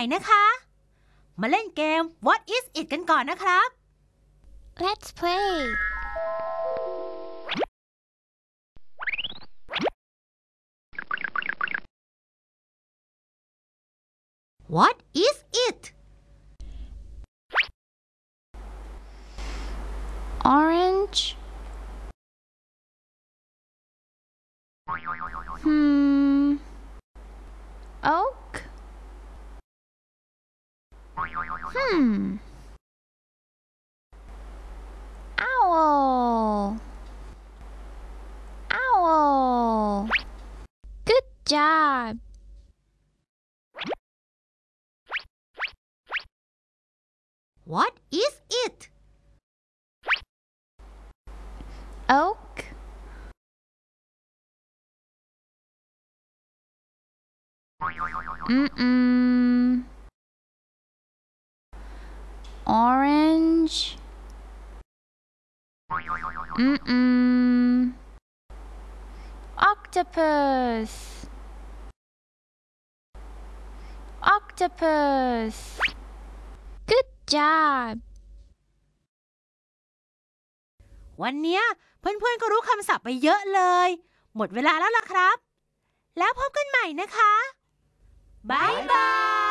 นะคะ มาเล่นเกม What is it กันก่อนนะครับ Let's play. What is it? Orange. Oak. Owl. Owl. Good job. What is it? Oak. Orange. Octopus. Octopus. Good job. วันเนี้ยเพื่อนๆก็รู้คำศัพท์ไปเยอะเลย หมดเวลาแล้วล่ะครับ แล้วพบกันใหม่นะคะ บ๊ายบาย